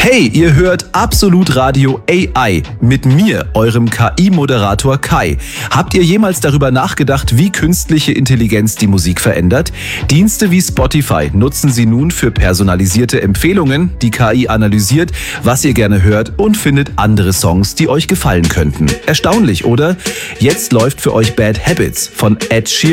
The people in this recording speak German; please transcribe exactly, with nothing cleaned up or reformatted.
Hey, ihr hört Absolut Radio A I mit mir, eurem K I-Moderator Kai. Habt ihr jemals darüber nachgedacht, wie künstliche Intelligenz die Musik verändert? Dienste wie Spotify nutzen sie nun für personalisierte Empfehlungen. Die K I analysiert, was ihr gerne hört und findet andere Songs, die euch gefallen könnten. Erstaunlich, oder? Jetzt läuft für euch Bad Habits von Ed Sheeran